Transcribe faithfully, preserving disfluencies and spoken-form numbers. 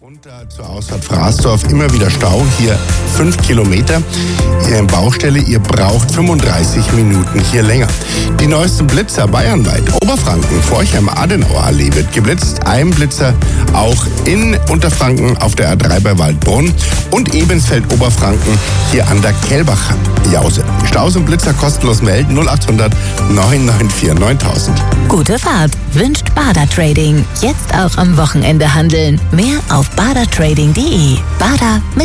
Runter zur Ausfahrt Fraßdorf, immer wieder Stau, hier fünf Kilometer. Hier in Baustelle, ihr braucht fünfunddreißig Minuten hier länger. Die neuesten Blitzer bayernweit. Oberfranken, Forchheim-Adenauer Allee wird geblitzt. Ein Blitzer auch in Unterfranken auf der A drei bei Waldbrunn und Ebensfeld-Oberfranken hier an der Kellbach-Jause. Staus und Blitzer kostenlos melden null achthundert neun neun vier neuntausend. Gute Fahrt wünscht Bader Trading. Jetzt auch am Wochenende handeln. Mehr auf bader trading punkt de. Bader mit